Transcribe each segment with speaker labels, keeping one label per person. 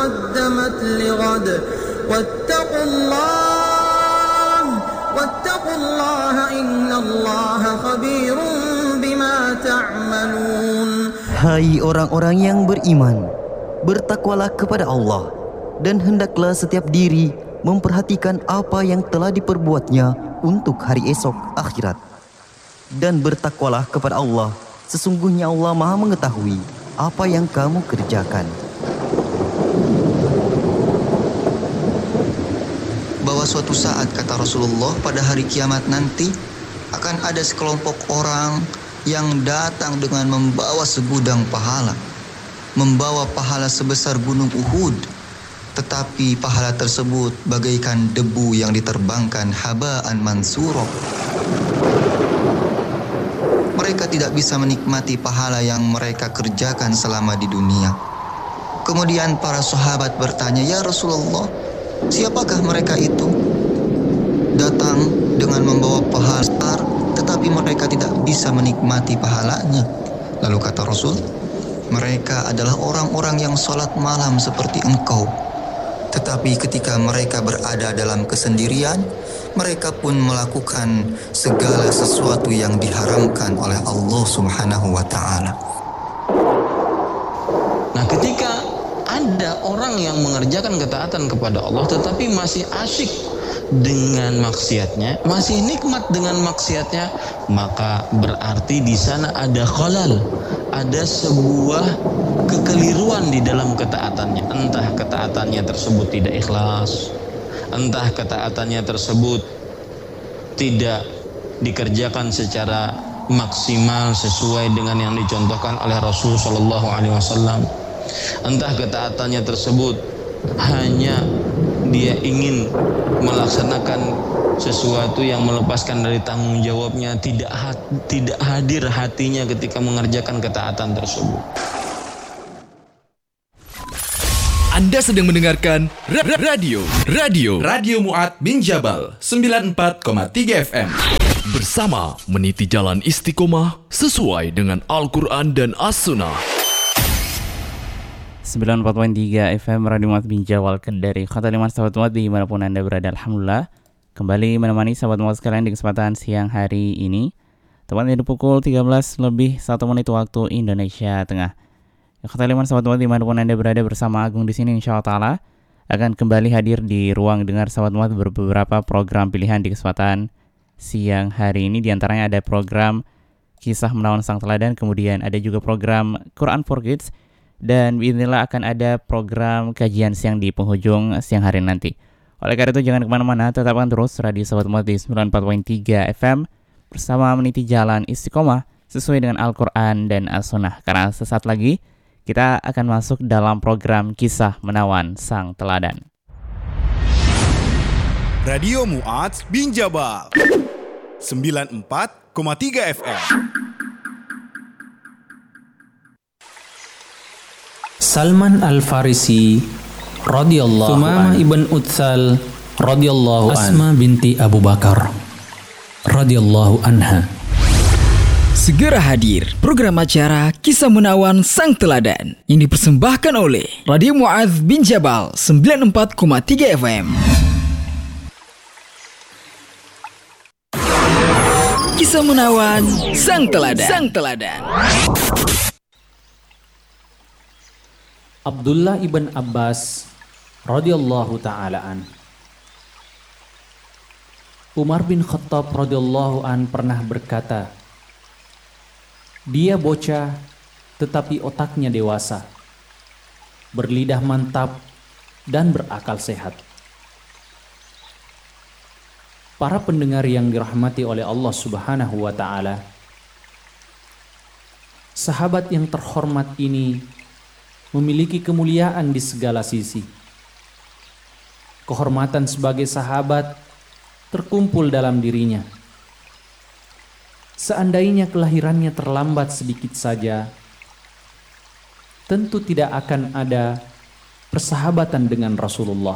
Speaker 1: قدمت لغد واتقوا الله إن الله خبير بما تعملون.
Speaker 2: Hai orang-orang yang beriman, bertakwalah kepada Allah dan hendaklah setiap diri memperhatikan apa yang telah diperbuatnya untuk hari esok akhirat. Dan bertakwalah kepada Allah, sesungguhnya Allah Maha mengetahui apa yang kamu kerjakan.
Speaker 3: Bahwa suatu saat, kata Rasulullah, pada hari kiamat nanti akan ada sekelompok orang yang datang dengan membawa segudang pahala, membawa pahala sebesar gunung Uhud, tetapi pahala tersebut bagaikan debu yang diterbangkan, haba'an mansura. Mereka tidak bisa menikmati pahala yang mereka kerjakan selama di dunia. Kemudian para sahabat bertanya, "Ya Rasulullah, siapakah mereka itu? Datang dengan membawa pahala besar, tetapi mereka tidak bisa menikmati pahalanya." Lalu kata Rasul, "Mereka adalah orang-orang yang sholat malam seperti engkau. Tetapi ketika mereka berada dalam kesendirian, mereka pun melakukan segala sesuatu yang diharamkan oleh Allah Subhanahu wa ta'ala."
Speaker 4: Nah, ketika ada orang yang mengerjakan ketaatan kepada Allah tetapi masih asyik dengan maksiatnya, masih nikmat dengan maksiatnya, maka berarti di sana ada khalal, ada sebuah kekeliruan di dalam ketaatannya. Entah ketaatannya tersebut tidak ikhlas, entah ketaatannya tersebut tidak dikerjakan secara maksimal sesuai dengan yang dicontohkan oleh Rasul sallallahu alaihi wasallam. Entah ketaatannya tersebut hanya dia ingin melaksanakan sesuatu yang melepaskan dari tanggung jawabnya, tidak hadir hatinya ketika mengerjakan ketaatan tersebut.
Speaker 5: Anda sedang mendengarkan Radio Mu'ad bin Jabal 94,3 FM. Bersama meniti jalan istiqomah sesuai dengan Al-Quran dan As-Sunnah.
Speaker 6: 94.3 FM Radio Mu'ad bin Jabal Kendari. Khotaliman sahabat Mu'ad dimanapun Anda berada, alhamdulillah kembali menemani sahabat Mu'ad sekalian di kesempatan siang hari ini, tepatnya di pukul 13:01 waktu Indonesia Tengah. Khotaliman sahabat Mu'ad dimanapun Anda berada, bersama Agung di sini insyaallah ta'ala akan kembali hadir di ruang dengar sahabat Mu'ad beberapa program pilihan di kesempatan siang hari ini. Di antaranya ada program Kisah Menawan Sang Teladan, kemudian ada juga program Quran for Kids, dan bismillah akan ada program kajian siang di penghujung siang hari nanti. Oleh karena itu jangan kemana-mana, tetapkan terus Radio Sahabat Mu'ad di 94.3 FM bersama meniti jalan istiqomah sesuai dengan Al-Quran dan As-Sunnah. Karena sesaat lagi kita akan masuk dalam program Kisah Menawan Sang Teladan.
Speaker 5: Radio Mu'ad bin Jabal 94,3 FM.
Speaker 7: Salman Al-Farisi radhiyallahu anhu, Sumamah ibn Utsal radhiyallahu anhu, Asma binti Abu Bakar radhiyallahu anha.
Speaker 8: Segera hadir program acara Kisah Menawan Sang Teladan yang dipersembahkan oleh Radio Mu'ad bin Jabal 94,3 FM. Kisah Menawan Sang Teladan.
Speaker 7: Abdullah ibn Abbas radhiyallahu ta'ala an. Umar bin Khattab radhiyallahu an pernah berkata, "Dia bocah tetapi otaknya dewasa, berlidah mantap dan berakal sehat." Para pendengar yang dirahmati oleh Allah Subhanahu wa ta'ala, sahabat yang terhormat ini memiliki kemuliaan di segala sisi. Kehormatan sebagai sahabat terkumpul dalam dirinya. Seandainya kelahirannya terlambat sedikit saja, tentu tidak akan ada persahabatan dengan Rasulullah.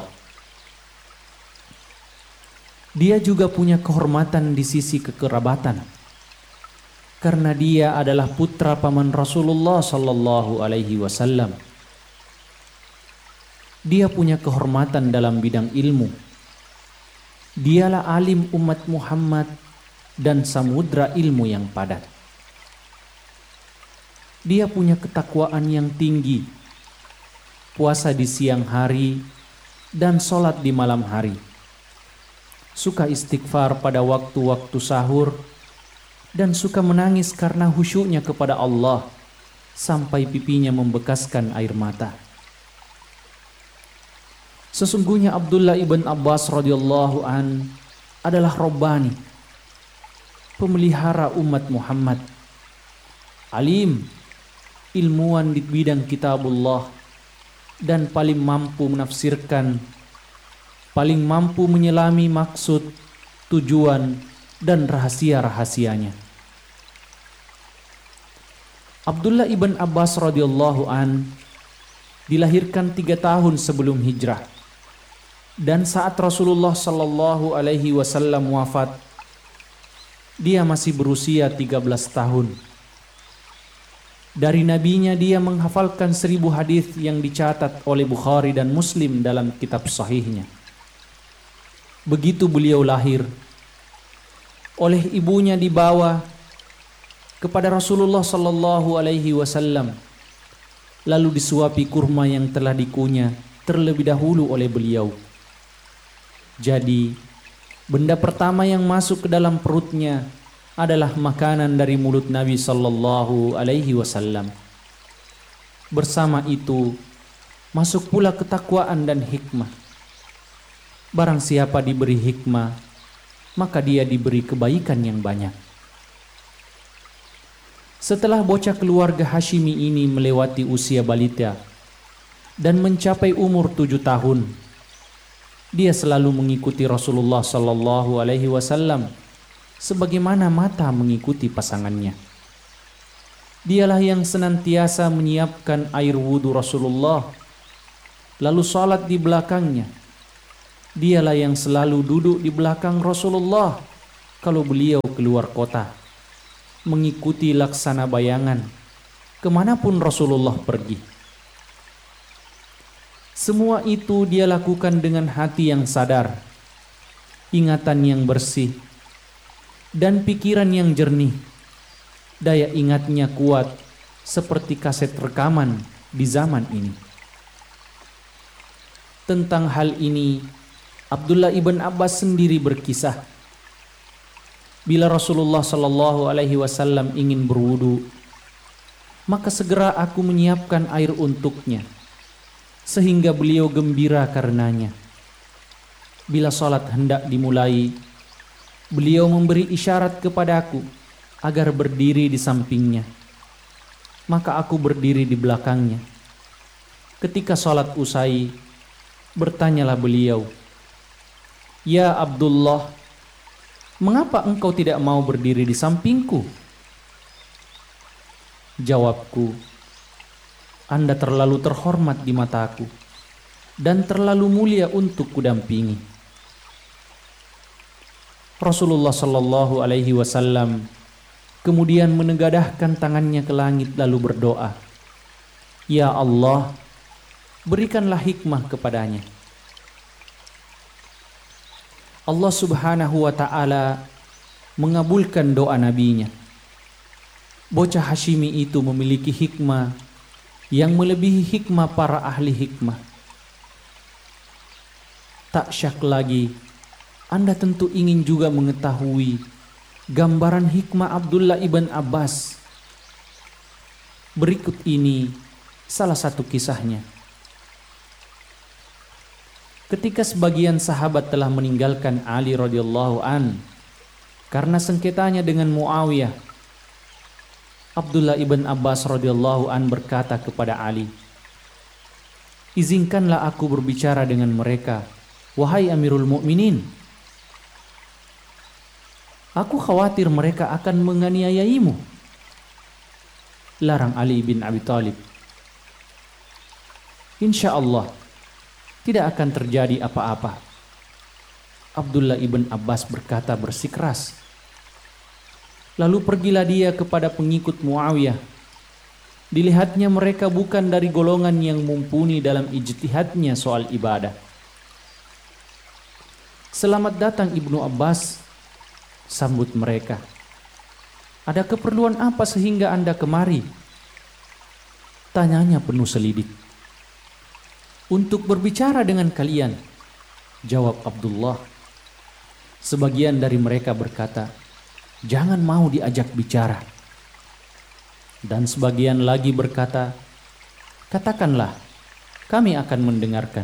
Speaker 7: Dia juga punya kehormatan di sisi kekerabatan, karena dia adalah putra paman Rasulullah sallallahu alaihi wasallam. Dia punya kehormatan dalam bidang ilmu. Dialah alim umat Muhammad dan samudra ilmu yang padat. Dia punya ketakwaan yang tinggi, puasa di siang hari dan sholat di malam hari. Suka istighfar pada waktu-waktu sahur dan suka menangis karena khusyuknya kepada Allah sampai pipinya membekaskan air mata. Sesungguhnya Abdullah ibn Abbas radhiyallahu an adalah Rabbani, pemelihara umat Muhammad, alim, ilmuwan di bidang kitabullah, dan paling mampu menafsirkan, paling mampu menyelami maksud, tujuan, dan rahasia-rahasianya. Abdullah ibn Abbas radhiyallahu an dilahirkan 3 tahun sebelum hijrah, dan saat Rasulullah sallallahu alaihi wasallam wafat, dia masih berusia 13 tahun. Dari nabinya dia menghafalkan 1000 hadis yang dicatat oleh Bukhari dan Muslim dalam kitab sahihnya. Begitu beliau lahir, oleh ibunya dibawa kepada Rasulullah sallallahu alaihi wasallam, lalu disuapi kurma yang telah dikunyah terlebih dahulu oleh beliau. Jadi, benda pertama yang masuk ke dalam perutnya adalah makanan dari mulut Nabi sallallahu alaihi wasallam. Bersama itu, masuk pula ketakwaan dan hikmah. Barang siapa diberi hikmah, maka dia diberi kebaikan yang banyak. Setelah bocah keluarga Hashimi ini melewati usia balita dan mencapai umur 7 tahun, dia selalu mengikuti Rasulullah sallallahu alaihi wasallam sebagaimana mata mengikuti pasangannya. Dialah yang senantiasa menyiapkan air wudu Rasulullah, lalu salat di belakangnya. Dialah yang selalu duduk di belakang Rasulullah kalau beliau keluar kota, mengikuti laksana bayangan kemanapun Rasulullah pergi. Semua itu dia lakukan dengan hati yang sadar, ingatan yang bersih, dan pikiran yang jernih. Daya ingatnya kuat seperti kaset rekaman di zaman ini. Tentang hal ini, Abdullah ibn Abbas sendiri berkisah. Bila Rasulullah sallallahu alaihi wasallam ingin berwudu, maka segera aku menyiapkan air untuknya, sehingga beliau gembira karenanya. Bila salat hendak dimulai, beliau memberi isyarat kepadaku agar berdiri di sampingnya, maka aku berdiri di belakangnya. Ketika salat usai, bertanyalah beliau, "Ya Abdullah, mengapa engkau tidak mau berdiri di sampingku?" Jawabku, "Anda terlalu terhormat di mataku dan terlalu mulia untuk kudampingi." Rasulullah sallallahu alaihi wasallam kemudian menegadahkan tangannya ke langit lalu berdoa, "Ya Allah, berikanlah hikmah kepadanya." Allah Subhanahu wa ta'ala mengabulkan doa nabinya. Bocah Hashimi itu memiliki hikmah yang melebihi hikmah para ahli hikmah. Tak syak lagi, Anda tentu ingin juga mengetahui gambaran hikmah Abdullah ibn Abbas. Berikut ini salah satu kisahnya. Ketika sebagian sahabat telah meninggalkan Ali radhiyallahu an karena sengketanya dengan Muawiyah, Abdullah ibn Abbas radhiyallahu an berkata kepada Ali, "Izinkanlah aku berbicara dengan mereka, wahai Amirul Mukminin. Aku khawatir mereka akan menganiayaimu." Larang Ali bin Abi Thalib. "Insya Allah tidak akan terjadi apa-apa." Abdullah ibn Abbas berkata bersikeras. Lalu pergilah dia kepada pengikut Muawiyah Dilihatnya mereka bukan dari golongan yang mumpuni dalam ijtihadnya soal ibadah. Selamat datang Ibnu Abbas, sambut mereka. Ada keperluan apa sehingga Anda kemari? Tanyanya penuh selidik. Untuk berbicara dengan kalian, jawab Abdullah. Sebagian dari mereka berkata, jangan mau diajak bicara. Dan sebagian lagi berkata, katakanlah, kami akan mendengarkan.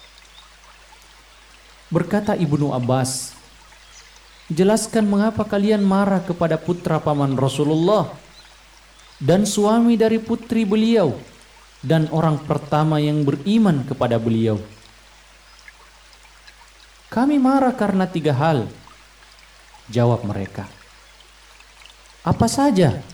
Speaker 7: Berkata Ibnu Abbas, jelaskan mengapa kalian marah kepada putra paman Rasulullah dan suami dari putri beliau dan orang pertama yang beriman kepada beliau. Kami marah karena 3 hal, jawab mereka. Apa saja?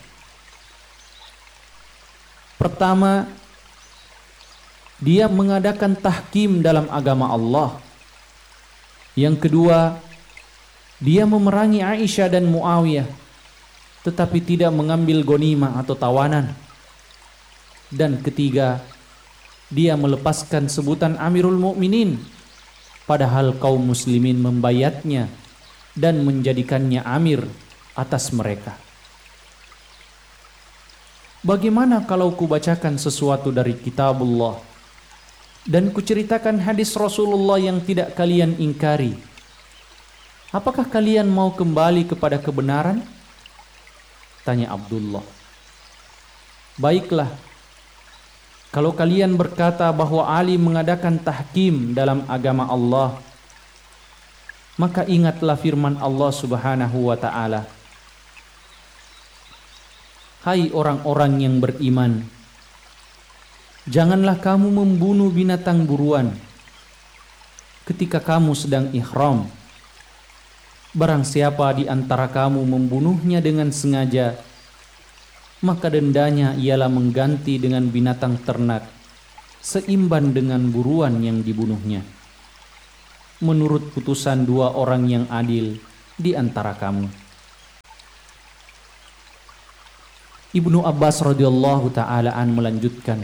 Speaker 7: Pertama, dia mengadakan tahkim dalam agama Allah. Yang kedua, dia memerangi Aisyah dan Muawiyah, tetapi tidak mengambil ghanimah atau tawanan. Dan ketiga, dia melepaskan sebutan Amirul Mukminin, padahal kaum muslimin membayatnya dan menjadikannya amir atas mereka. Bagaimana kalau kubacakan sesuatu dari kitabullah dan kuceritakan hadis Rasulullah yang tidak kalian ingkari? Apakah kalian mau kembali kepada kebenaran? Tanya Abdullah. Baiklah, kalau kalian berkata bahwa Ali mengadakan tahkim dalam agama Allah, maka ingatlah firman Allah Subhanahu wa ta'ala. Hai orang-orang yang beriman, janganlah kamu membunuh binatang buruan ketika kamu sedang ihram. Barang siapa di antara kamu membunuhnya dengan sengaja, maka dendanya ialah mengganti dengan binatang ternak seimban dengan buruan yang dibunuhnya, menurut putusan 2 orang yang adil di antara kamu. Ibnu Abbas radhiyallahu ta'ala an melanjutkan,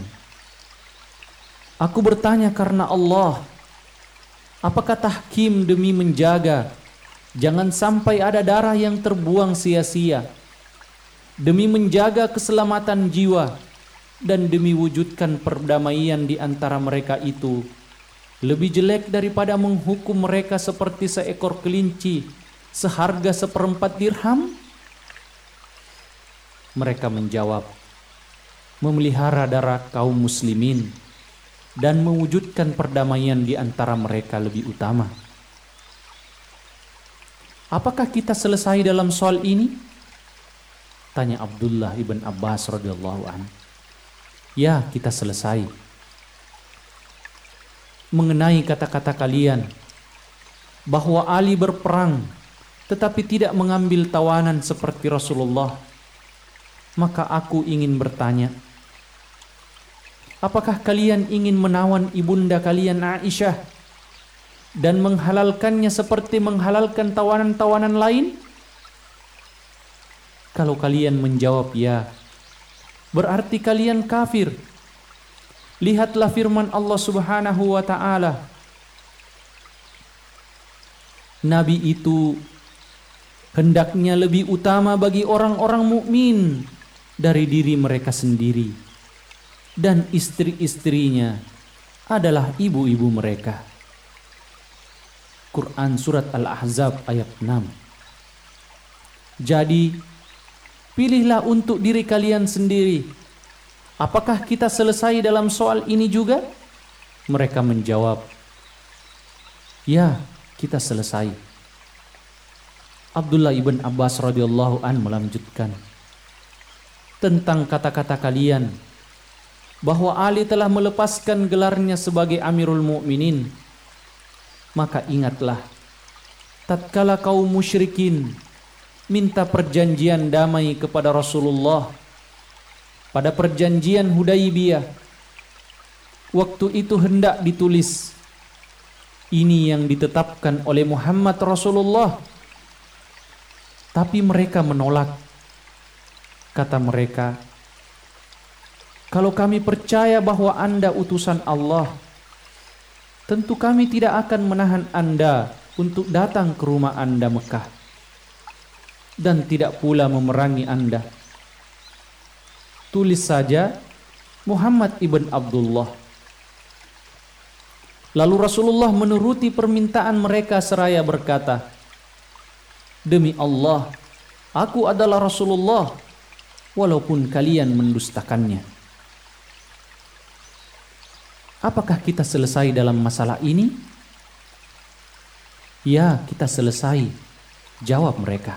Speaker 7: aku bertanya karena Allah, apakah tahkim demi menjaga jangan sampai ada darah yang terbuang sia-sia, demi menjaga keselamatan jiwa, dan demi wujudkan perdamaian di antara mereka itu lebih jelek daripada menghukum mereka seperti seekor kelinci seharga 1/4 dirham? Mereka menjawab, memelihara darah kaum muslimin dan mewujudkan perdamaian di antara mereka lebih utama. Apakah kita selesai dalam soal ini? Tanya Abdullah ibn Abbas radhiyallahu anhu. Ya, kita selesai. Mengenai kata-kata kalian bahwa Ali berperang tetapi tidak mengambil tawanan seperti Rasulullah, maka aku ingin bertanya, apakah kalian ingin menawan ibunda kalian Aisyah dan menghalalkannya seperti menghalalkan tawanan-tawanan lain? Kalau kalian menjawab ya, berarti kalian kafir. Lihatlah firman Allah Subhanahu wa ta'ala. Nabi itu hendaknya lebih utama bagi orang-orang mukmin dari diri mereka sendiri, dan istri-istrinya adalah ibu-ibu mereka. Quran Surat Al-Ahzab ayat 6. Jadi, pilihlah untuk diri kalian sendiri. Apakah kita selesai dalam soal ini juga? Mereka menjawab, ya, kita selesai. Abdullah ibn Abbas radhiyallahu an melanjutkan, tentang kata-kata kalian bahwa Ali telah melepaskan gelarnya sebagai Amirul Mukminin, maka ingatlah tatkala kaum musyrikin minta perjanjian damai kepada Rasulullah pada perjanjian Hudaibiyah. Waktu itu hendak ditulis, ini yang ditetapkan oleh Muhammad Rasulullah, tapi mereka menolak. Kata mereka, kalau kami percaya bahwa Anda utusan Allah, tentu kami tidak akan menahan Anda untuk datang ke rumah Anda Mekah, dan tidak pula memerangi Anda. Tulis saja Muhammad ibn Abdullah. Lalu Rasulullah menuruti permintaan mereka seraya berkata, demi Allah, aku adalah Rasulullah, walaupun kalian mendustakannya. Apakah kita selesai dalam masalah ini? Ya, kita selesai, jawab mereka.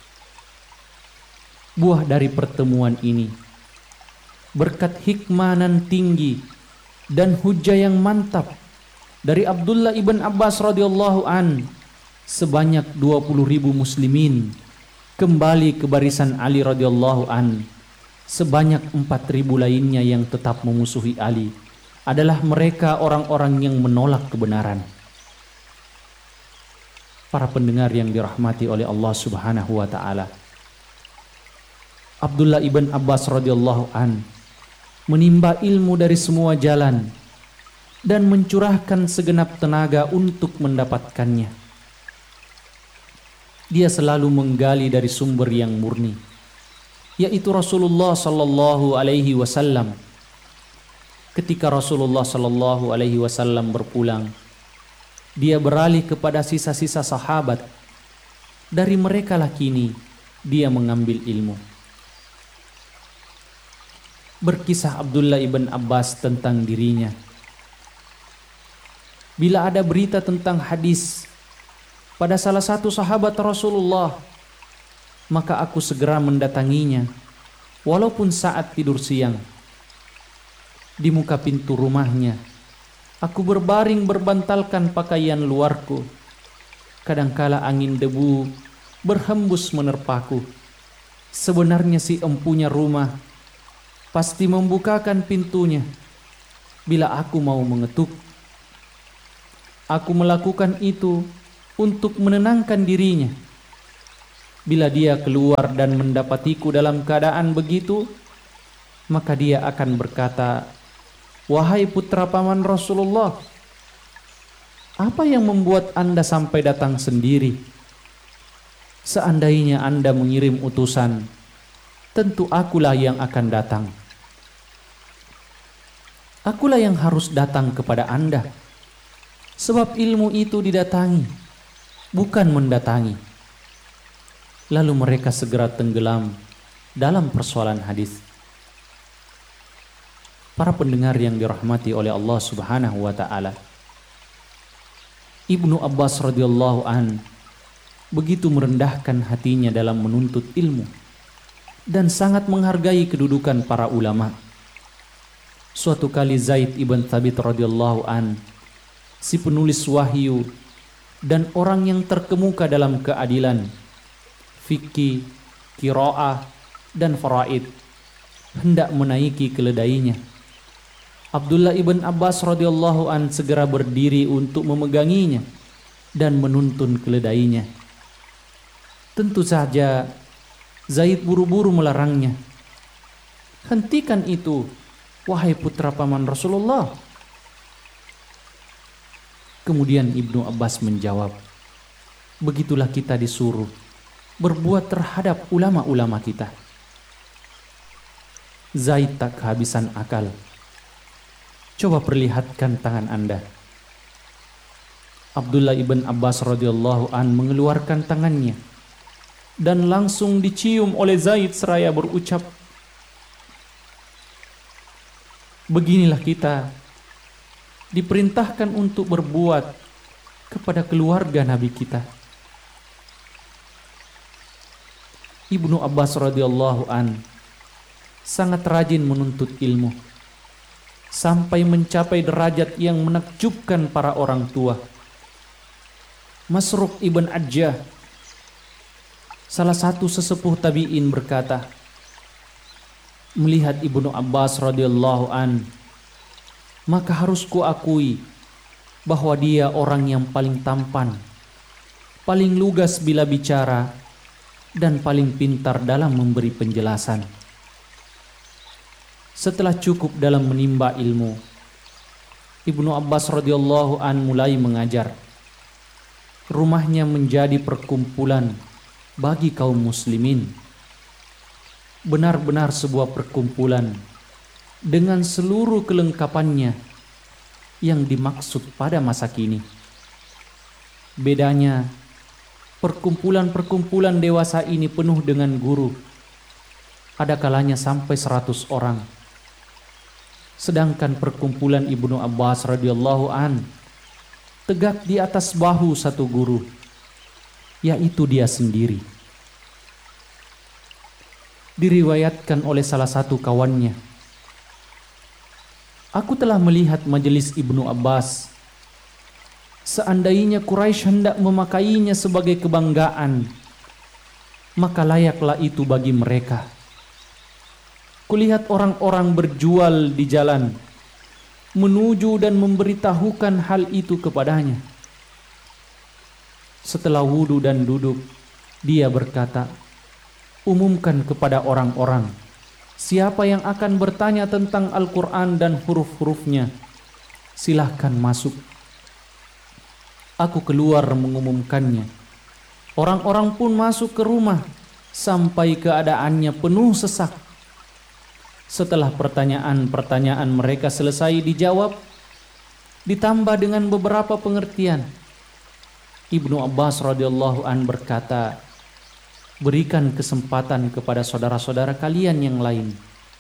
Speaker 7: Buah dari pertemuan ini, berkat hikmah nan tinggi dan hujah yang mantap dari Abdullah ibn Abbas radhiyallahu an, sebanyak 20.000 muslimin kembali ke barisan Ali radhiyallahu an. Sebanyak 4.000 lainnya yang tetap memusuhi Ali adalah mereka orang-orang yang menolak kebenaran. Para pendengar yang dirahmati oleh Allah Subhanahu wa taala, Abdullah ibn Abbas radhiyallahu an menimba ilmu dari semua jalan dan mencurahkan segenap tenaga untuk mendapatkannya. Dia selalu menggali dari sumber yang murni, yaitu Rasulullah sallallahu alaihi wasallam. Ketika Rasulullah sallallahu alaihi wasallam berpulang, dia beralih kepada sisa-sisa sahabat. Dari mereka lah kini dia mengambil ilmu. Berkisah Abdullah ibn Abbas tentang dirinya. Bila ada berita tentang hadis pada salah satu sahabat Rasulullah, maka aku segera mendatanginya, walaupun saat tidur siang. Di muka pintu rumahnya, aku berbaring berbantalkan pakaian luarku. Kadangkala angin debu berhembus menerpaku. Sebenarnya si empunya rumah pasti membukakan pintunya bila aku mau mengetuk. Aku melakukan itu untuk menenangkan dirinya. Bila dia keluar dan mendapatiku dalam keadaan begitu, maka dia akan berkata, wahai putra paman Rasulullah, apa yang membuat Anda sampai datang sendiri? Seandainya Anda mengirim utusan, tentu akulah yang akan datang. Akulah yang harus datang kepada Anda. Sebab ilmu itu didatangi, bukan mendatangi. Lalu mereka segera tenggelam dalam persoalan hadis. Para pendengar yang dirahmati oleh Allah Subhanahu wa taala, Ibnu Abbas radhiyallahu an begitu merendahkan hatinya dalam menuntut ilmu dan sangat menghargai kedudukan para ulama. Suatu kali Zaid ibn Thabit radhiyallahu an, si penulis wahyu dan orang yang terkemuka dalam keadilan, fikih, qiraah dan faraid, hendak menaiki keledainya. Abdullah ibn Abbas radhiyallahu an segera berdiri untuk memeganginya dan menuntun keledainya. Tentu saja Zaid buru-buru melarangnya. Hentikan itu, wahai putra paman Rasulullah. Kemudian Ibnu Abbas menjawab, begitulah kita disuruh berbuat terhadap ulama-ulama kita. Zaid tak kehabisan akal. Coba perlihatkan tangan Anda. Abdullah ibn Abbas radhiyallahu an mengeluarkan tangannya dan langsung dicium oleh Zaid seraya berucap, beginilah kita diperintahkan untuk berbuat kepada keluarga Nabi kita. Ibnu Abbas radhiyallahu an sangat rajin menuntut ilmu sampai mencapai derajat yang menakjubkan para orang tua. Masruq ibn Ajjah, salah satu sesepuh tabi'in, berkata, melihat Ibnu Abbas radhiyallahu an, maka harus kuakui bahwa dia orang yang paling tampan, paling lugas bila bicara, dan paling pintar dalam memberi penjelasan. Setelah cukup dalam menimba ilmu, Ibnu Abbas radhiyallahu an mulai mengajar. Rumahnya menjadi perkumpulan bagi kaum muslimin. Benar-benar sebuah perkumpulan dengan seluruh kelengkapannya yang dimaksud pada masa kini. Bedanya, perkumpulan-perkumpulan dewasa ini penuh dengan guru. Ada kalanya sampai 100 orang. Sedangkan perkumpulan Ibnu Abbas radhiyallahu an tegak di atas bahu satu guru, yaitu dia sendiri. Diriwayatkan oleh salah satu kawannya, "Aku telah melihat majelis Ibnu Abbas. Seandainya Quraisy hendak memakainya sebagai kebanggaan, maka layaklah itu bagi mereka. Kulihat orang-orang berjual di jalan, menuju dan memberitahukan hal itu kepadanya. Setelah wudhu dan duduk, dia berkata, 'Umumkan kepada orang-orang, siapa yang akan bertanya tentang Al-Quran dan huruf-hurufnya, silahkan masuk.' Aku keluar mengumumkannya. Orang-orang pun masuk ke rumah sampai keadaannya penuh sesak. Setelah pertanyaan-pertanyaan mereka selesai dijawab, ditambah dengan beberapa pengertian, Ibnu Abbas radhiyallahu an berkata, 'Berikan kesempatan kepada saudara-saudara kalian yang lain.'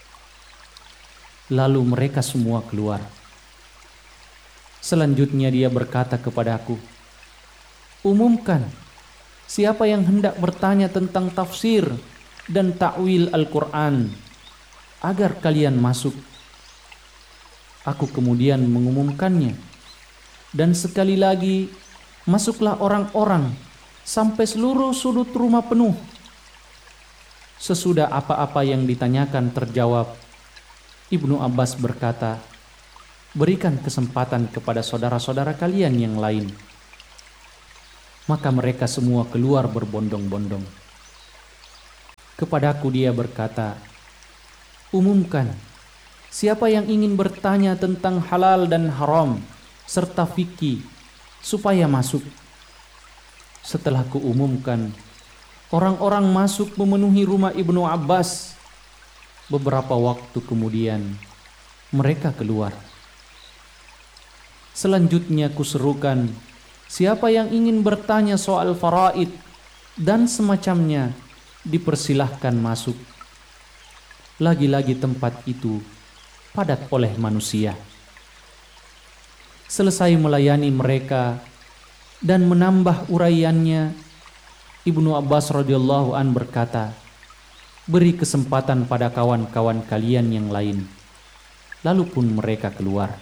Speaker 7: Lalu mereka semua keluar. Selanjutnya dia berkata kepadaku, 'Umumkan siapa yang hendak bertanya tentang tafsir dan ta'wil Al-Quran, agar kalian masuk.' Aku kemudian mengumumkannya, dan sekali lagi masuklah orang-orang sampai seluruh sudut rumah penuh. Sesudah apa-apa yang ditanyakan terjawab, Ibnu Abbas berkata, 'Berikan kesempatan kepada saudara-saudara kalian yang lain.' Maka mereka semua keluar berbondong-bondong. Kepadaku dia berkata, 'Umumkan siapa yang ingin bertanya tentang halal dan haram serta fikih supaya masuk.' Setelah kuumumkan, orang-orang masuk memenuhi rumah Ibnu Abbas. Beberapa waktu kemudian mereka keluar. Selanjutnya kuserukan, siapa yang ingin bertanya soal faraid dan semacamnya, dipersilahkan masuk. Lagi-lagi tempat itu padat oleh manusia. Selesai melayani mereka dan menambah uraiannya, Ibnu Abbas radhiyallahu an berkata, 'Beri kesempatan pada kawan-kawan kalian yang lain.' Lalu pun mereka keluar.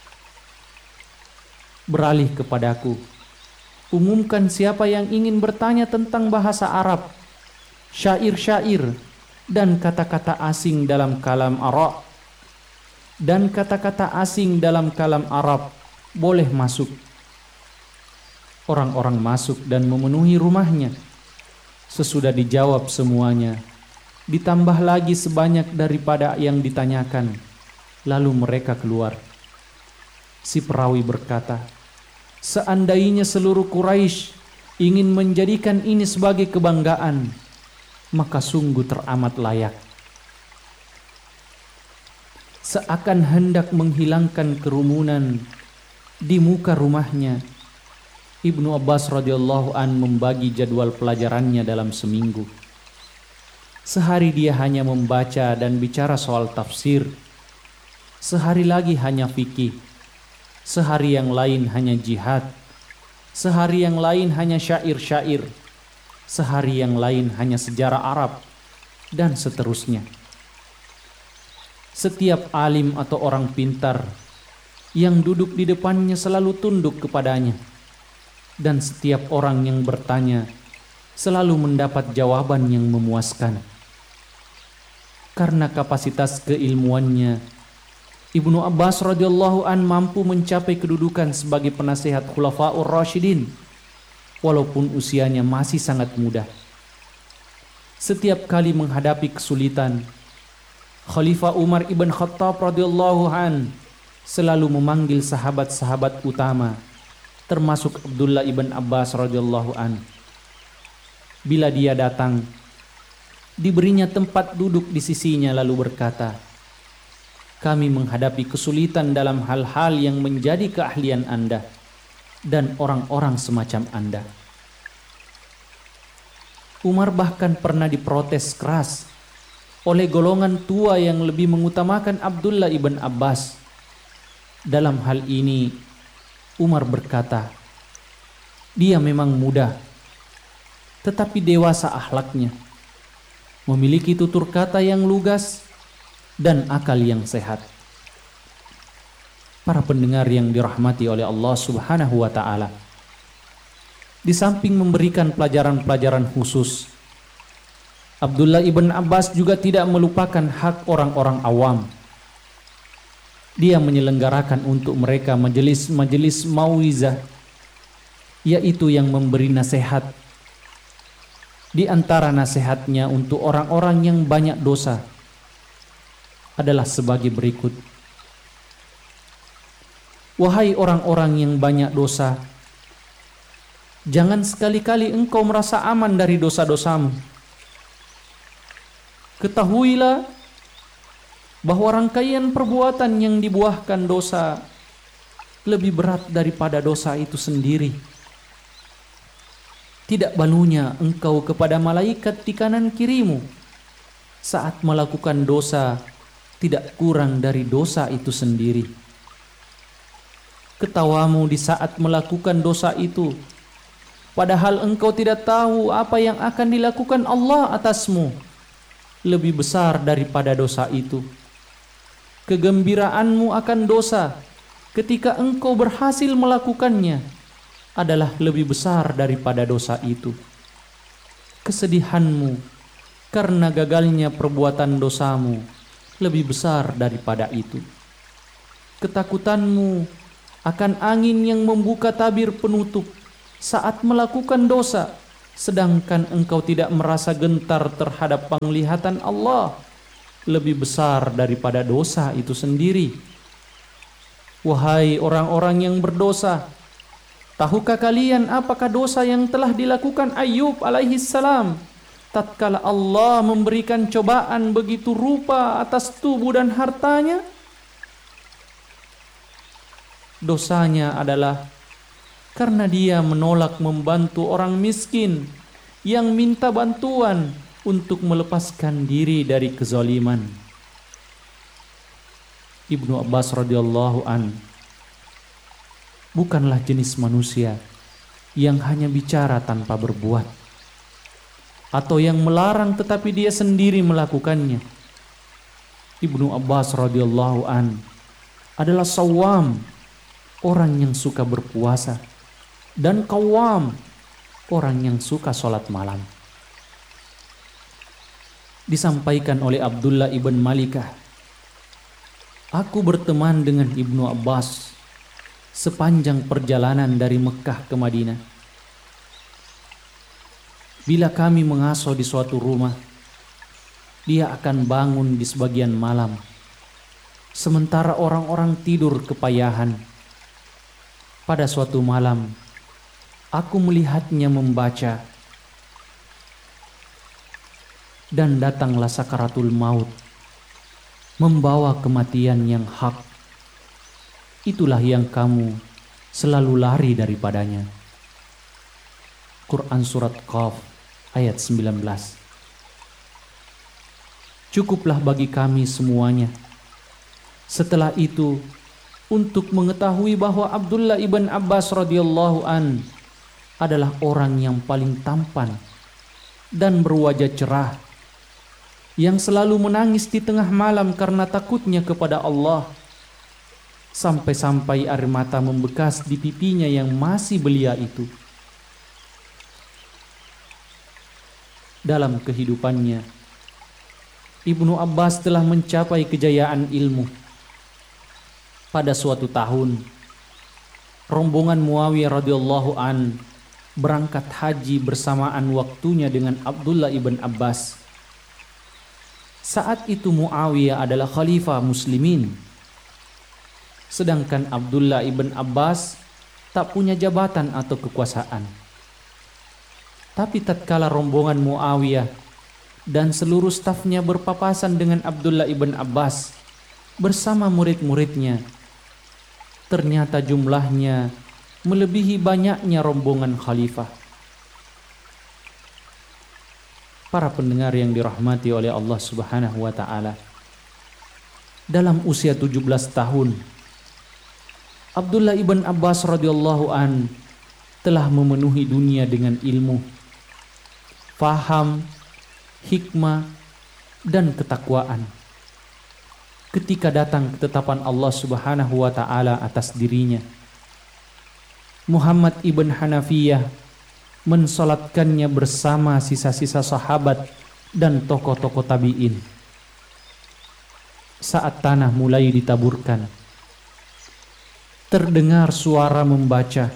Speaker 7: Beralih kepadaku, 'Umumkan siapa yang ingin bertanya tentang bahasa Arab, syair-syair dan kata-kata asing dalam kalam Arab. Dan kata-kata asing dalam kalam Arab boleh masuk.' Orang-orang masuk dan memenuhi rumahnya. Sesudah dijawab semuanya, ditambah lagi sebanyak daripada yang ditanyakan. Lalu mereka keluar. Si perawi berkata, 'Seandainya seluruh Quraisy ingin menjadikan ini sebagai kebanggaan, maka sungguh teramat layak.' Seakan hendak menghilangkan kerumunan di muka rumahnya, Ibnu Abbas radhiyallahu an membagi jadwal pelajarannya dalam seminggu. Sehari dia hanya membaca dan bicara soal tafsir. Sehari lagi hanya fikih. Sehari yang lain hanya jihad. Sehari yang lain hanya syair-syair. Sehari yang lain hanya sejarah Arab, dan seterusnya. Setiap alim atau orang pintar yang duduk di depannya selalu tunduk kepadanya, dan setiap orang yang bertanya selalu mendapat jawaban yang memuaskan. Karena kapasitas keilmuannya, Ibnu Abbas radhiyallahu an mampu mencapai kedudukan sebagai penasihat Khulafaur Rasyidin walaupun usianya masih sangat muda. Setiap kali menghadapi kesulitan, Khalifah Umar ibn Khattab radhiyallahu an selalu memanggil sahabat-sahabat utama, termasuk Abdullah ibn Abbas radhiyallahu an. Bila dia datang, diberinya tempat duduk di sisinya lalu berkata, "Kami menghadapi kesulitan dalam hal-hal yang menjadi keahlian Anda dan orang-orang semacam Anda." Umar bahkan pernah diprotes keras oleh golongan tua yang lebih mengutamakan Abdullah ibn Abbas. Dalam hal ini, Umar berkata, "Dia memang muda, tetapi dewasa akhlaknya, memiliki tutur kata yang lugas dan akal yang sehat." Para pendengar yang dirahmati oleh Allah Subhanahu wa taala, di samping memberikan pelajaran-pelajaran khusus, Abdullah ibn Abbas juga tidak melupakan hak orang-orang awam. Dia menyelenggarakan untuk mereka majelis-majelis mauizah, yaitu yang memberi nasihat. Di antara nasihatnya untuk orang-orang yang banyak dosa adalah sebagai berikut. "Wahai orang-orang yang banyak dosa, jangan sekali-kali engkau merasa aman dari dosa-dosamu. Ketahuilah bahwa rangkaian perbuatan yang dibuahkan dosa lebih berat daripada dosa itu sendiri. Tidak balunya engkau kepada malaikat di kanan kirimu saat melakukan dosa tidak kurang dari dosa itu sendiri. Ketawamu di saat melakukan dosa itu, padahal engkau tidak tahu apa yang akan dilakukan Allah atasmu, lebih besar daripada dosa itu. Kegembiraanmu akan dosa ketika engkau berhasil melakukannya adalah lebih besar daripada dosa itu. Kesedihanmu karena gagalnya perbuatan dosamu lebih besar daripada itu. Ketakutanmu akan angin yang membuka tabir penutup saat melakukan dosa, sedangkan engkau tidak merasa gentar terhadap penglihatan Allah, lebih besar daripada dosa itu sendiri. Wahai orang-orang yang berdosa, tahukah kalian apakah dosa yang telah dilakukan Ayub alaihi salam tatkala Allah memberikan cobaan begitu rupa atas tubuh dan hartanya? Dosanya adalah karena dia menolak membantu orang miskin yang minta bantuan untuk melepaskan diri dari kezaliman. Ibnu Abbas radhiyallahu an bukanlah jenis manusia yang hanya bicara tanpa berbuat, atau yang melarang tetapi dia sendiri melakukannya. Ibnu Abbas radhiyallahu an adalah sawam, orang yang suka berpuasa, dan qawam, orang yang suka sholat malam. Disampaikan oleh Abdullah ibn Malikah, "Aku berteman dengan Ibnu Abbas sepanjang perjalanan dari Mekah ke Madinah. Bila kami mengasuh di suatu rumah, dia akan bangun di sebagian malam, sementara orang-orang tidur kepayahan. Pada suatu malam, aku melihatnya membaca, dan datanglah sakaratul maut, membawa kematian yang hak. Itulah yang kamu selalu lari daripadanya." Quran Surat Qaf ayat 19. Cukuplah bagi kami semuanya setelah itu untuk mengetahui bahwa Abdullah ibn Abbas radhiyallahu an adalah orang yang paling tampan dan berwajah cerah, yang selalu menangis di tengah malam karena takutnya kepada Allah, sampai-sampai air mata membekas di pipinya yang masih belia itu. Dalam kehidupannya, Ibnu Abbas telah mencapai kejayaan ilmu. Pada suatu tahun, rombongan Muawiyah radhiyallahu an berangkat haji bersamaan waktunya dengan Abdullah ibn Abbas. Saat itu Muawiyah adalah khalifah muslimin. Sedangkan Abdullah ibn Abbas tak punya jabatan atau kekuasaan. Tapi tatkala rombongan Muawiyah dan seluruh stafnya berpapasan dengan Abdullah ibn Abbas bersama murid-muridnya, ternyata jumlahnya melebihi banyaknya rombongan khalifah. Para pendengar yang dirahmati oleh Allah Subhanahu wa taala, dalam usia 17 tahun Abdullah ibn Abbas radhiyallahu an telah memenuhi dunia dengan ilmu, faham, hikmah, dan ketakwaan. Ketika datang ketetapan Allah Subhanahu wa taala atas dirinya, Muhammad ibn Hanafiyah mensolatkannya bersama sisa-sisa sahabat dan tokoh-tokoh tabi'in. Saat tanah mulai ditaburkan, terdengar suara membaca,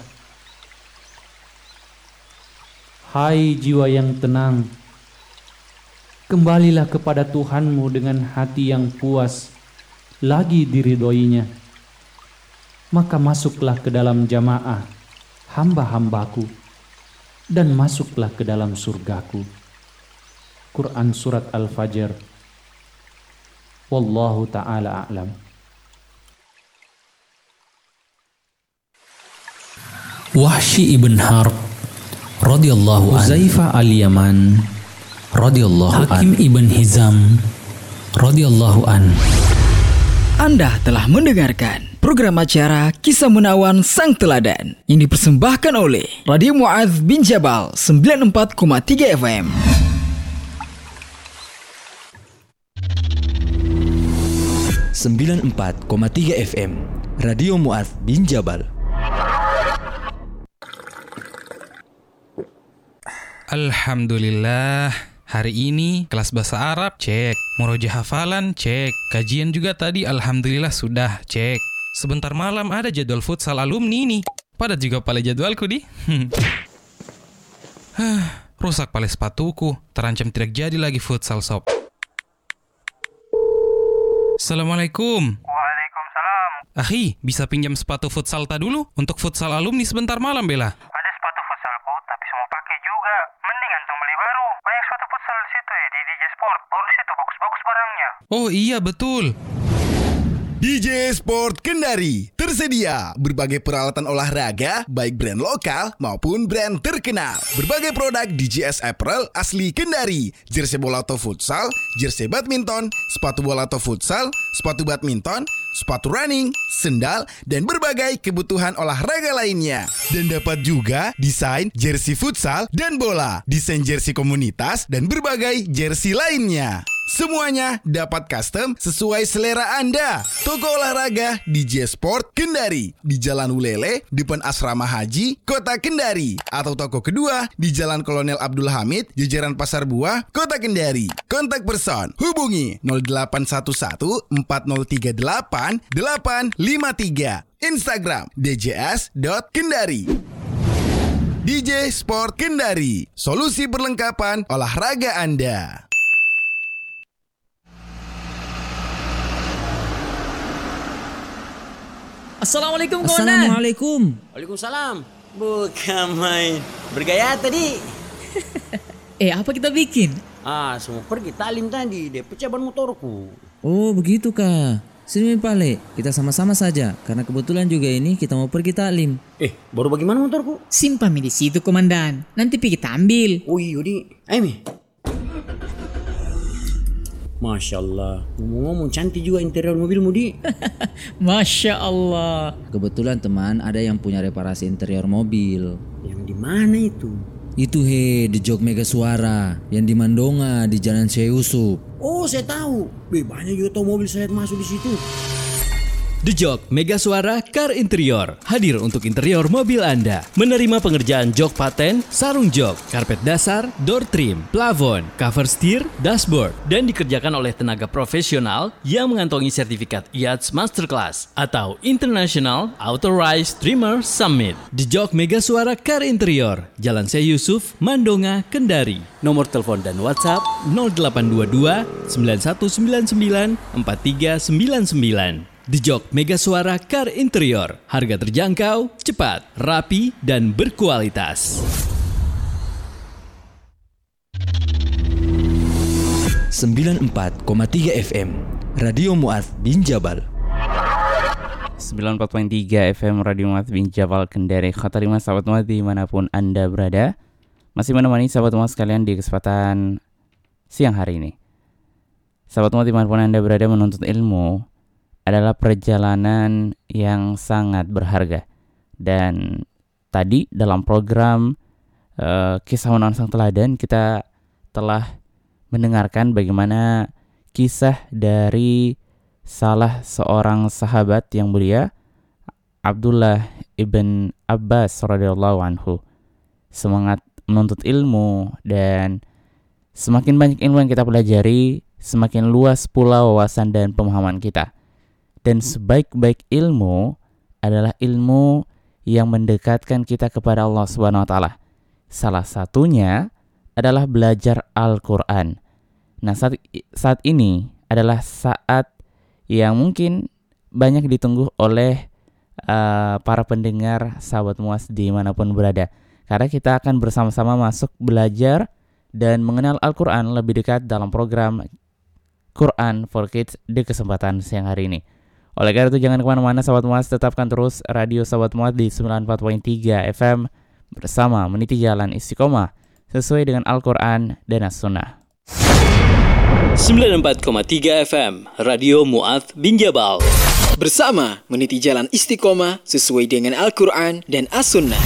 Speaker 7: "Hai jiwa yang tenang, kembalilah kepada Tuhanmu dengan hati yang puas, lagi diridhoinya. Maka masuklah ke dalam jamaah hamba-hambaku, dan masuklah ke dalam surgaku." Quran Surat Al-Fajr. Wallahu ta'ala a'lam.
Speaker 9: Wahsy ibn Harb radhiyallahu anhu, Huzaifah al-Yaman radhiyallahu anhu, Hakim ibn Hizam radhiyallahu anhu.
Speaker 8: Anda telah mendengarkan program acara Kisah Menawan Sang Teladan yang dipersembahkan oleh Radio Mu'adz bin Jabal 94,3 FM.
Speaker 10: FM Radio Mu'adz bin Jabal.
Speaker 11: Alhamdulillah, hari ini kelas bahasa Arab cek, murojaah hafalan cek, kajian juga tadi alhamdulillah sudah cek. Sebentar malam ada jadwal futsal alumni nih. Pada juga pale jadwalku di. Rusak pale sepatuku, terancam tidak jadi lagi futsal sob. Assalamualaikum.
Speaker 12: Waalaikumsalam.
Speaker 11: Akhi, bisa pinjam sepatu futsal ta dulu untuk futsal alumni sebentar malam bela?
Speaker 12: Ada sepatu futsalku, tapi semua pakai juga. Mending antum beli baru. Banyak sepatu futsal di situ ya, di DJ Sport. Baru di situ bagus-bagus barangnya.
Speaker 11: Oh iya betul.
Speaker 13: DJ Sport Kendari tersedia berbagai peralatan olahraga baik brand lokal maupun brand terkenal. Berbagai produk DJS Apparel asli Kendari, jersey bola atau futsal, jersey badminton, sepatu bola atau futsal, sepatu badminton, sepatu running, sendal, dan berbagai kebutuhan olahraga lainnya. Dan dapat juga desain jersey futsal dan bola, desain jersey komunitas, dan berbagai jersey lainnya. Semuanya dapat custom sesuai selera Anda. Toko olahraga DJ Sport Kendari di Jalan Ulele, depan Asrama Haji, Kota Kendari. Atau toko kedua di Jalan Kolonel Abdul Hamid, jajaran Pasar Buah, Kota Kendari. Kontak person hubungi 0811 4038 853. Instagram djs.kendari. DJ Sport Kendari, solusi perlengkapan olahraga Anda.
Speaker 14: Assalamualaikum kawan.
Speaker 15: Assalamualaikum.
Speaker 14: Waalaikumsalam. Bukan main. Bergaya tadi.
Speaker 15: Apa kita bikin?
Speaker 14: Semua pergi talim tadi. Dia pecah ban motorku.
Speaker 15: Oh begitu kah? Sini Pale, kita sama-sama saja. Karena kebetulan juga ini kita mau pergi taklim.
Speaker 14: Baru bagaimana motorku?
Speaker 15: Simpan di situ komandan. Nanti kita ambil.
Speaker 14: Oh iya di. Ayo Masya Allah, ngomong-ngomong cantik juga interior mobilmu di.
Speaker 15: Masya Allah. Kebetulan teman ada yang punya reparasi interior mobil.
Speaker 14: Yang di mana itu?
Speaker 15: Itu di Jog Mega Suara, yang di Mandonga di Jalan Syekh Yusuf.
Speaker 14: Oh saya tahu. Banyak juga tahu mobil saya masuk di situ.
Speaker 10: The Jok Mega Suara Car Interior hadir untuk interior mobil Anda. Menerima pengerjaan jok paten, sarung jok, karpet dasar, door trim, plafon, cover steer, dashboard, dan dikerjakan oleh tenaga profesional yang mengantongi sertifikat IATS Masterclass atau International Authorized Trimmer Summit. The Jok Mega Suara Car Interior, Jalan Syekh Yusuf, Mandonga, Kendari. Nomor telepon dan WhatsApp 0822 9199 4399. The Jok Mega Suara Car Interior. Harga terjangkau, cepat, rapi, dan berkualitas. 94,3 FM Radio Mu'adz bin Jabal.
Speaker 6: 94.3 FM Radio Mu'adz bin Jabal Kendari. Khawatir sahabat Mu'adz dimanapun Anda berada, masih menemani sahabat Mu'adz sekalian di kesempatan siang hari ini. Sahabat Mu'adz dimanapun Anda berada, menuntut ilmu adalah perjalanan yang sangat berharga. Dan tadi dalam program Kisah Menawan Sang Teladan, kita telah mendengarkan bagaimana kisah dari salah seorang sahabat yang mulia, Abdullah ibn Abbas radhiyallahu anhu. Semangat menuntut ilmu, dan semakin banyak ilmu yang kita pelajari, semakin luas pula wawasan dan pemahaman kita. Dan sebaik-baik ilmu adalah ilmu yang mendekatkan kita kepada Allah Subhanahu wa taala. Salah satunya adalah belajar Al-Qur'an. Nah, saat ini adalah saat yang mungkin banyak ditunggu oleh para pendengar sahabat Mu'adz dimanapun berada. Karena kita akan bersama-sama masuk belajar dan mengenal Al-Qur'an lebih dekat dalam program Quran for Kids di kesempatan siang hari ini. Oleh karena itu jangan kemana-mana sahabat Mu'adz, tetapkan terus radio sahabat Mu'adz di 94.3 FM bersama meniti jalan istiqomah sesuai dengan Al-Quran dan As-Sunnah.
Speaker 10: 94,3 FM Radio Mu'adz bin Jabal, bersama meniti jalan istiqomah sesuai dengan Al-Quran dan As-Sunnah.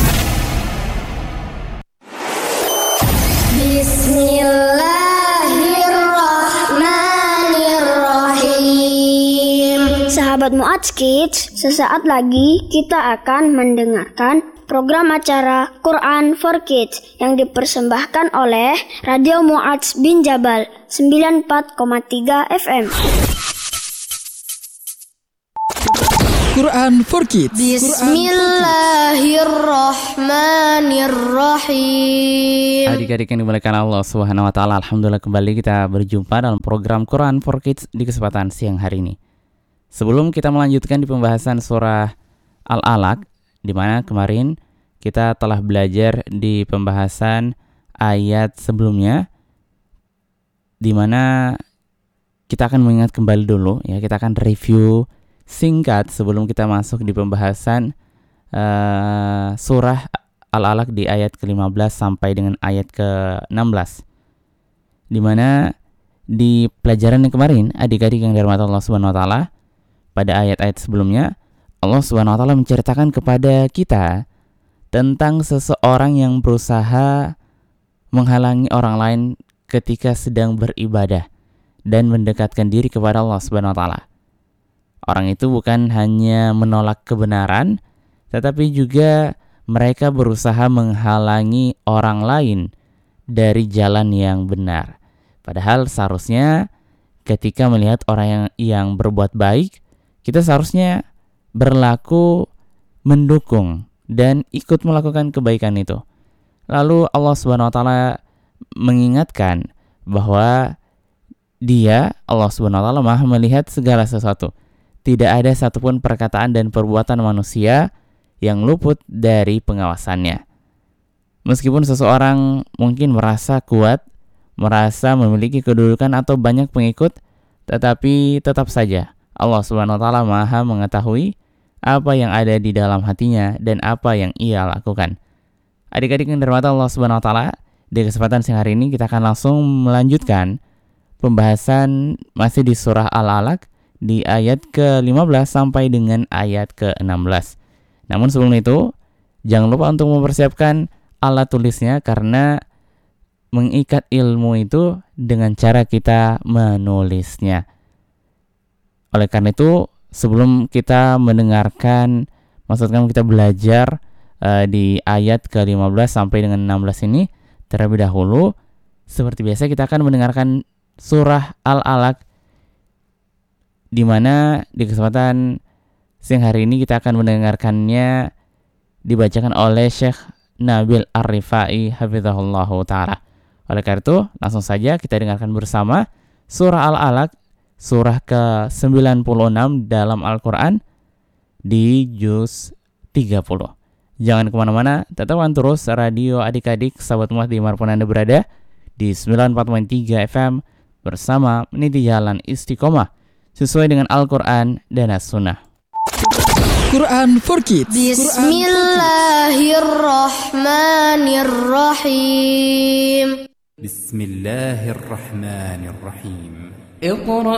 Speaker 16: Sahabat Mu'adz Kids, sesaat lagi kita akan mendengarkan program acara Quran for Kids yang dipersembahkan oleh Radio Mu'adz bin Jabal 94,3 FM.
Speaker 8: Quran for Kids.
Speaker 16: Bismillahirrahmanirrahim.
Speaker 6: Adik-adik yang dimuliakan Allah Subhanahu wa taala, alhamdulillah kembali kita berjumpa dalam program Quran for Kids di kesempatan siang hari ini. Sebelum kita melanjutkan di pembahasan surah Al-Alaq, di mana kemarin kita telah belajar di pembahasan ayat sebelumnya, di mana kita akan mengingat kembali dulu, ya, kita akan review singkat sebelum kita masuk di pembahasan surah Al-Alaq di ayat ke-15 sampai dengan ayat ke-16, di mana di pelajaran yang kemarin, adik-adik yang dirahmati Allah Subhanahu wa taala, pada ayat-ayat sebelumnya, Allah Subhanahu wa taala menceritakan kepada kita tentang seseorang yang berusaha menghalangi orang lain ketika sedang beribadah dan mendekatkan diri kepada Allah Subhanahu wa taala. Orang itu bukan hanya menolak kebenaran, tetapi juga mereka berusaha menghalangi orang lain dari jalan yang benar. Padahal seharusnya ketika melihat orang yang berbuat baik, kita seharusnya berlaku mendukung dan ikut melakukan kebaikan itu. Lalu Allah Subhanahu wa taala mengingatkan bahwa Allah Subhanahu wa taala Maha melihat segala sesuatu. Tidak ada satupun perkataan dan perbuatan manusia yang luput dari pengawasannya. Meskipun seseorang mungkin merasa kuat, merasa memiliki kedudukan atau banyak pengikut, tetapi tetap saja Allah Subhanahu wa taala Maha mengetahui apa yang ada di dalam hatinya dan apa yang ia lakukan. Adik-adik yang dirahmati Allah Subhanahu wa taala, di kesempatan siang hari ini kita akan langsung melanjutkan pembahasan masih di surah Al-Alaq di ayat ke-15 sampai dengan ayat ke-16. Namun sebelum itu, jangan lupa untuk mempersiapkan alat tulisnya, karena mengikat ilmu itu dengan cara kita menulisnya. Oleh karena itu, sebelum kita mendengarkan, maksudnya kita belajar di ayat ke-15 sampai dengan 16 ini, terlebih dahulu seperti biasa kita akan mendengarkan surah Al-Alaq, di mana di kesempatan siang hari ini kita akan mendengarkannya dibacakan oleh Syekh Nabil Ar-Rifai hafizahullahu ta'ala. Oleh karena itu, langsung saja kita dengarkan bersama surah Al-Alaq, surah ke-96 dalam Al-Quran di juz 30. Jangan kemana-mana, tetapkan terus radio adik-adik sahabat umat dimanapun Anda berada di 94.3 FM bersama meniti jalan istiqomah sesuai dengan Al-Quran dan As-Sunnah.
Speaker 8: Quran for Kids.
Speaker 9: Bismillahirrahmanirrahim. Iqra